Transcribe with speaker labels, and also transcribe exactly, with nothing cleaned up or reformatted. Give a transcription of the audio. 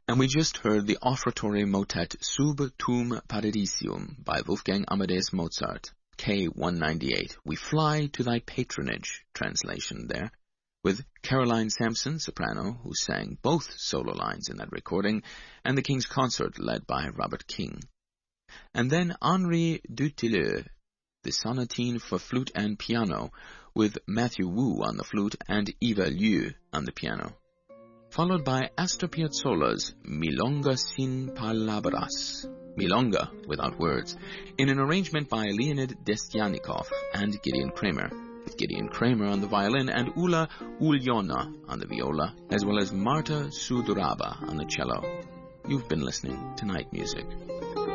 Speaker 1: And we just heard the offertory motet Sub Tuum Paradisium by Wolfgang Amadeus Mozart, K one ninety-eight. We fly to thy patronage, translation there, with Caroline Sampson, soprano, who sang both solo lines in that recording, and the King's Consort led by Robert King. And then Henri Dutilleux, the sonatine for flute and piano, with Matthew Wu on the flute and Eva Liu on the piano. Followed by Astor Piazzolla's Milonga sin palabras, Milonga without words, in an arrangement by Leonid Destyanikov and Gideon Kramer, with Gideon Kramer on the violin and Ula Ulyona on the viola, as well as Marta Suduraba on the cello. You've been listening to Night Music.